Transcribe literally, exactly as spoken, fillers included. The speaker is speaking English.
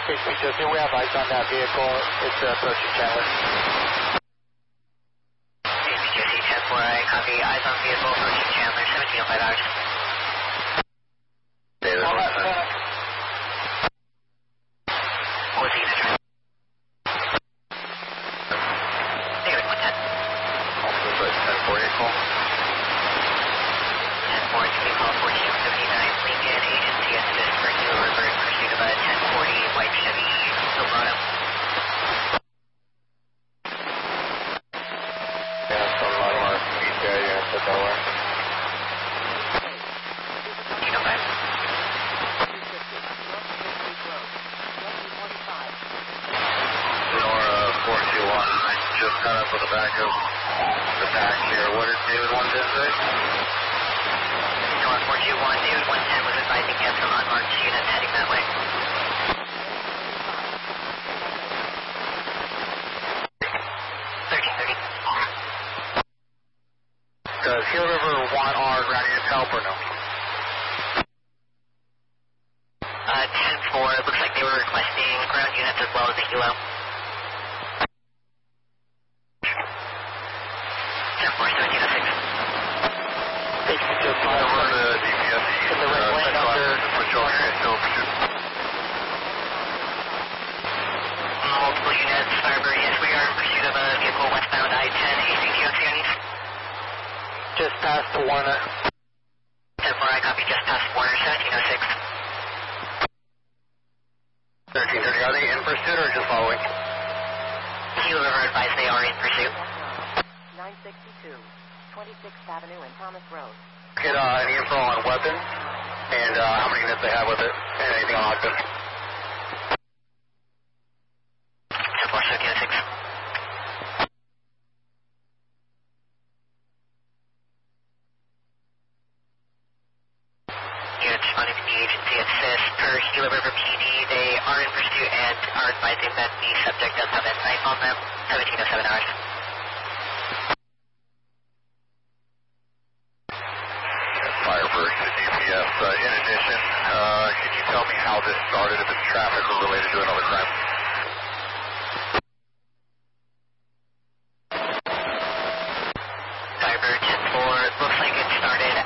H P two two, we have eyes on that vehicle. It's uh, approaching Chandler. H P two C ten four, I copy. Eyes on vehicle approaching Chandler, seventeen oh five hours. David, All right, uh, What's the unit? David, one ten. also ten forty call. ten four, can you call fourteen seventy-nine, Lincoln, agency assist for Gila River in pursuit of a ten forty white Chevy Silverado. Yeah, some Lamar P T I units at Delaware. You know that? Sonora four two one, I just got up with the back of the back here. What did David one ten say? Sonora four two one, David one ten was advising him from unmarked unit heading that way. thirteen thirty. Does Gila River want our ground units help or no? Uh, ten four, it looks like they were requesting ground units as well as a helo. ten four, seventeen oh six. H P two five. Over the D P S E. In the right lane up there. Switch over here and still pursuit. Multiple units, Firebird, yes, we are in pursuit of a vehicle westbound I ten, A C T O C on east. Just past the Warner. ten four, I copy, just past Warner, seventeen oh six. thirteen thirty, are they in pursuit or just following? Gila River advised they are in pursuit. nine sixty-two, twenty-sixth Avenue and Thomas Road. Get uh, any info on weapons and uh, how many units they have with it and anything on octane. ten four, seventeen oh six. Units responding to the agency assist per Gila River P D. They are in pursuit and are advising that the subject does have a knife on them. seventeen oh seven hours. Firebird to G P S. Uh, in addition, uh, can you tell me how this started, if it's traffic or related to another crime?